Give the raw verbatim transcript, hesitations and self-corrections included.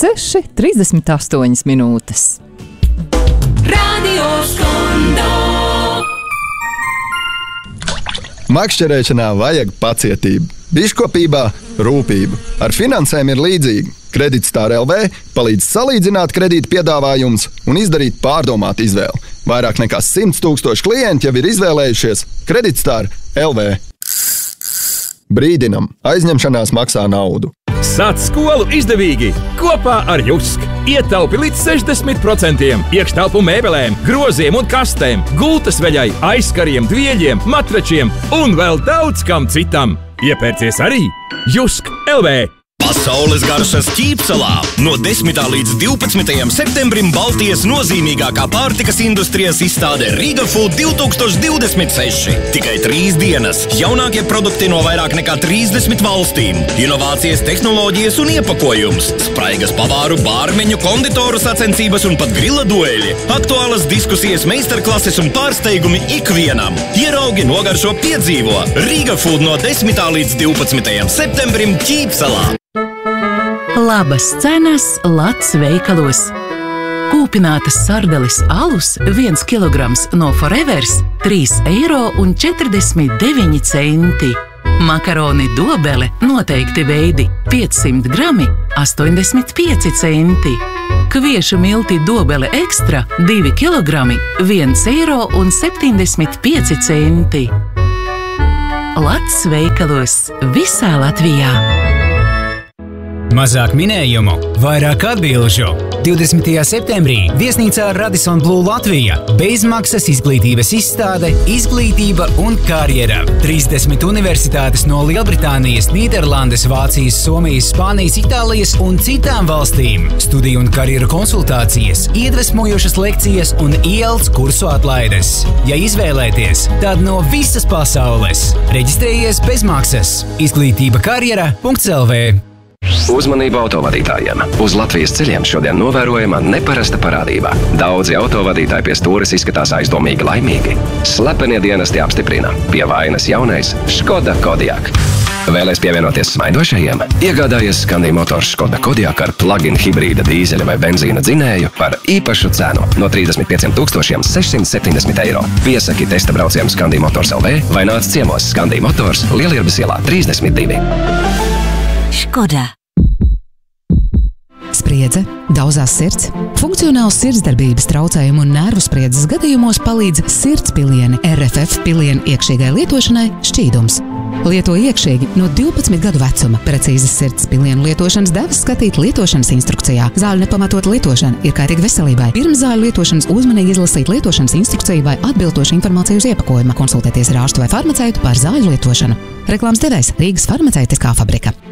seši, trīsdesmit astoņas minūtes. Radio Skondo. Makšķerēšanā vajag pacietību, biškopībā rūpību. Ar finansēm ir līdzīgi. Kreditstar L V palīdz salīdzināt kredīta piedāvājumus un izdarīt pārdomātu izvēli. Vairāk nekā simts tūkstoši klienti jau ir izvēlējušies Kreditstar L V. Brīdinam, aizņemšanās maksā naudu. Sāc skolu izdevīgi kopā ar Jusk. Ietaupi līdz sešdesmit procentiem iekštelpu mēbelēm, groziem un kastēm, gultas veļai, aizkariem, dvieļiem, matračiem un vēl daudz kam citam. Iepērcies arī Jusk L V. Pasaules garšas Ķīpsalā no desmitā līdz divpadsmitajam septembrim Baltijas nozīmīgākā pārtikas industrijas izstāde Riga Food divtūkstoš divdesmit seši. Tikai trīs dienas, jaunākie produkti no vairāk nekā trīsdesmit valstīm, inovācijas, tehnoloģijas un iepakojums, spraigas pavāru, bārmeņu, konditoru sacensības un pat grila dueļi, aktuālas diskusijas, meistarklases un pārsteigumi ikvienam. Ieraugi, nogaršo, piedzīvo. Riga Food no desmitā līdz divpadsmitajam septembrim Ķīpsalā. Labas cenas Lats veikalos. Kūpinātas sardeles alus viens kilograms no Forevers trīs eiro un četrdesmit deviņi centi. Makaroni dobele noteikti veidi piecsimt grami astoņdesmit pieci centi. Kviešu milti dobele ekstra divi kilogrami viens eiro un septiņdesmit pieci centi. Lats veikalos visā Latvijā. Mazāk minējumu, vairāk atbilžu. divdesmitajā septembrī viesnīcā Radisson Blu Latvija bezmaksas izglītības izstāde Izglītība un karjera. trīsdesmit universitātes no Lielbritānijas, Nīderlandes, Vācijas, Somijas, Spānijas, Itālijas un citām valstīm. Studiju un karjeru konsultācijas, iedvesmojošas lekcijas un I E L T S kursu atlaides. Ja izvēlēties, tad no visas pasaules. Reģistrējies bezmaksas. Izglītība karjera punkts L V. Uzmanību autovadītājiem! Uz Latvijas ceļiem šodien novērojama neparasta parādība. Daudzi autovadītāji pie stūres izskatās aizdomīgi laimīgi. Slepenie dienesti apstiprina. Pie vainas jaunais Škoda Kodiaq. Vēlies pievienoties smaidošajiem? Iegādājies Scandi Motors Škoda Kodiaq ar plug-in hibrīda dīzeļa vai benzīna dzinēju par īpašu cenu no trīsdesmit pieciem tūkstošiem sešsimt septiņdesmit eiro. Piesaki testa braucienu Scandi Motors L V vai nāc ciemos Scandi Motors Lielirbes ielā trīsdesmit divi. Škoda. Spriedze, daudzās sirds, funkcionāls sirdsdarbības traucējumu un nervu spriedzes gadījumos palīdz sirdspilieni R F F pilienu iekšīgai lietošanai šķīdums. Lieto iekšīgi no divpadsmit gadu vecuma. Precīzas sirdspilienu lietošanas devas skatīt lietošanas instrukcijā. Zāļu nepamatot lietošana ir kaitīga veselībai. Pirms zāļu lietošanas uzmanīgi izlasīt lietošanas instrukciju vai atbilstošu informāciju uz iepakojuma. Konsultēties ar ārstu vai farmaceitu par zāļu lietošanu. Reklāmas devējs Rīgas farmaceitiskā fabrika.